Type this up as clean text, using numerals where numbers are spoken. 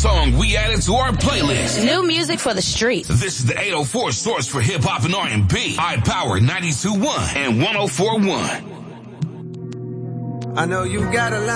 song we added to our playlist. New music for the streets. This is the 804 source for hip hop and R&B. iPower 92.1 and 104.1. I know you got a lot.